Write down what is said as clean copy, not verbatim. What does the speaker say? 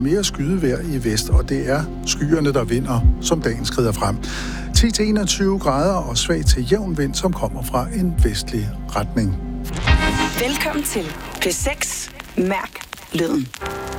Mere skydevejr i vest, og det er skyerne, der vinder, som dagen skrider frem. 10-21 grader og svag til jævn vind, som kommer fra en vestlig retning. Velkommen til P6. Mærk lyden.